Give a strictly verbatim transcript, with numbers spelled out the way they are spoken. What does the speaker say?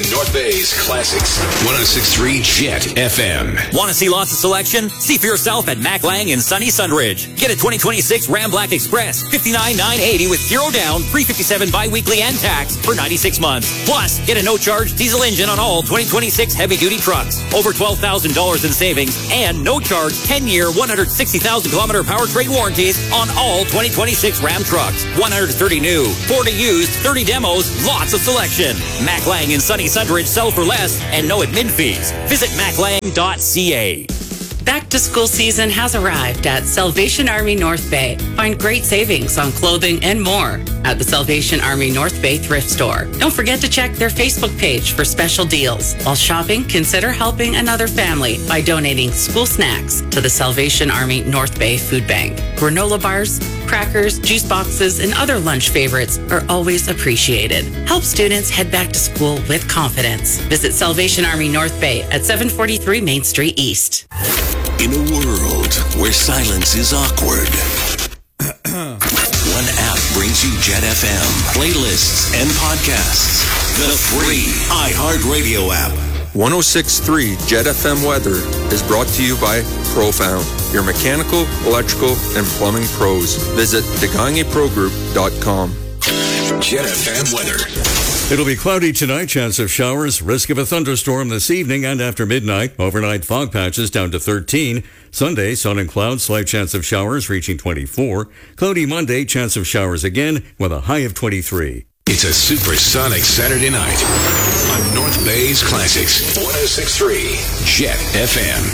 North Bay's classics. one oh six point three Jet F M. Want to see lots of selection? See for yourself at Mac Lang in sunny Sunridge. Get a twenty twenty-six Ram Black Express, fifty-nine thousand nine hundred eighty with zero down, three fifty-seven bi-weekly and tax for ninety-six months. Plus, get a no-charge diesel engine on all twenty twenty-six heavy-duty trucks. Over twelve thousand dollars in savings and no-charge ten-year, one hundred sixty thousand kilometer powertrain warranties on all twenty twenty-six Ram trucks. one hundred thirty new, forty used, thirty demos, lots of selection. Mac Lang in sunny Sunridge, sell for less and no admin fees. Visit mac lang dot c a. Back to school season has arrived at Salvation Army North Bay. Find great savings on clothing and more at the Salvation Army North Bay Thrift Store. Don't forget to check their Facebook page for special deals. While shopping, consider helping another family by donating school snacks to the Salvation Army North Bay Food Bank. Granola bars, crackers, juice boxes, and other lunch favorites are always appreciated. Help students head back to school with confidence. Visit Salvation Army North Bay at seven forty-three Main Street East. In a world where silence is awkward, one app brings you Jet F M, playlists, and podcasts. The free iHeartRadio app. one oh six point three Jet F M weather is brought to you by Profound, your mechanical, electrical, and plumbing pros. Visit degagne pro group dot com. Jet F M weather. It'll be cloudy tonight, chance of showers, risk of a thunderstorm this evening and after midnight. Overnight fog patches down to thirteen. Sunday, sun and clouds, slight chance of showers reaching twenty-four. Cloudy Monday, chance of showers again with a high of twenty-three. It's a supersonic Saturday night on North Bay's Classics. one oh six point three Jet F M.